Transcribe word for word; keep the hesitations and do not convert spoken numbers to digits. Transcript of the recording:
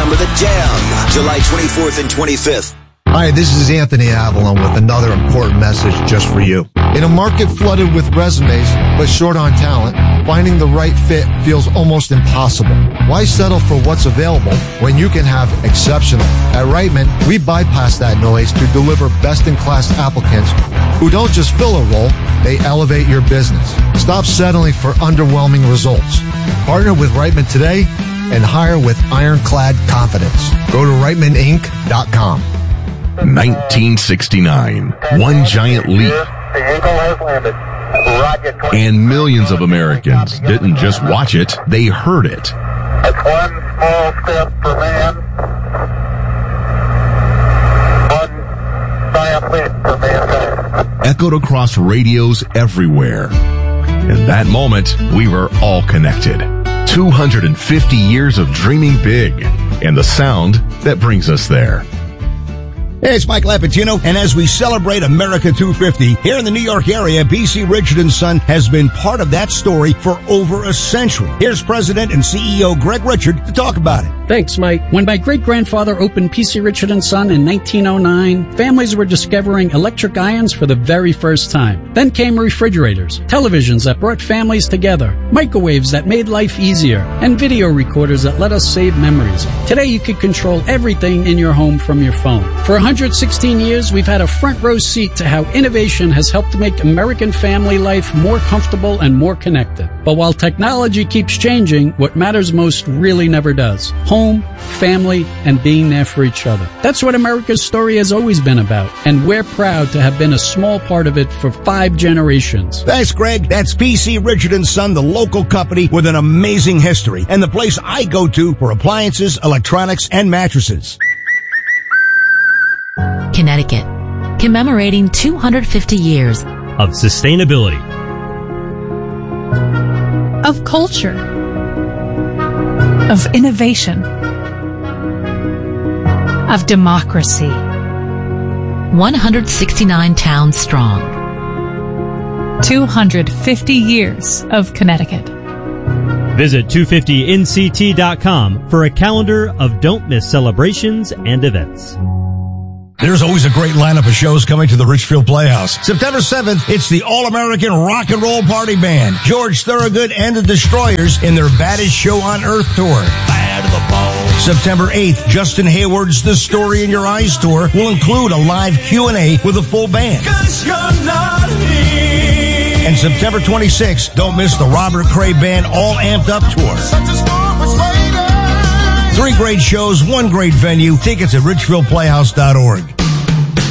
Summer the Jam, July twenty-fourth and twenty-fifth. Hi, this is Anthony Avalon with another important message just for you. In a market flooded with resumes, but short on talent, finding the right fit feels almost impossible. Why settle for what's available when you can have exceptional? At Reitman, we bypass that noise to deliver best-in-class applicants who don't just fill a role, they elevate your business. Stop settling for underwhelming results. Partner with Reitman today and hire with ironclad confidence. Go to Reitman Inc dot com. nineteen sixty-nine. One giant leap. And millions of Americans didn't just watch it, they heard it. That's one small step for man, one giant leap for mankind. Echoed across radios everywhere. In that moment, we were all connected. two hundred fifty years of dreaming big, and the sound that brings us there. Hey, it's Mike Lapatino, and as we celebrate America two fifty, here in the New York area, P C Richard and Son has been part of that story for over a century. Here's President and C E O Greg Richard to talk about it. Thanks, Mike. When my great-grandfather opened P C Richard and Son in nineteen oh nine, families were discovering electric irons for the very first time. Then came refrigerators, televisions that brought families together, microwaves that made life easier, and video recorders that let us save memories. Today, you can control everything in your home from your phone. For one hundred sixteen years, we've had a front row seat to how innovation has helped to make American family life more comfortable and more connected. But while technology keeps changing, what matters most really never does. Home, family, and being there for each other. That's what America's story has always been about, and we're proud to have been a small part of it for five generations. Thanks, Greg. That's P C Richard and Son, the local company with an amazing history, and the place I go to for appliances, electronics, and mattresses. Connecticut, commemorating two hundred fifty years of sustainability, of culture, of innovation, of democracy. one hundred sixty-nine towns strong. two hundred fifty years of Connecticut. Visit two fifty N C T dot com for a calendar of don't miss celebrations and events. There's always a great lineup of shows coming to the Richfield Playhouse. September seventh, it's the All-American Rock and Roll Party Band, George Thorogood and the Destroyers in their Baddest Show on Earth tour. Bad to the bone. September eighth, Justin Hayward's The Story in Your Eyes tour will include a live Q and A with a full band. 'Cause you're not here. And September twenty-sixth, don't miss the Robert Cray Band All Amped Up tour. Such a storm was waiting. Three great shows, one great venue. Tickets at richfield playhouse dot org.